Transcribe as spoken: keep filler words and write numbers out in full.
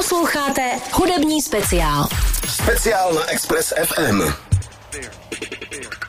Posloucháte hudební speciál. Speciál na Express ef em. There, there.